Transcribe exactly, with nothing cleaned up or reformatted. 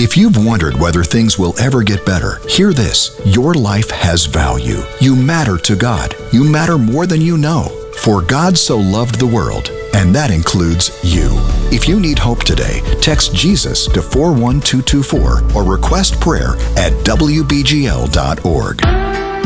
If you've wondered whether things will ever get better, hear this. Your life has value. You matter to God. You matter more than you know. For God so loved the world, and that includes you. If you need hope today, text Jesus to four one two two four or request prayer at W B G L dot org.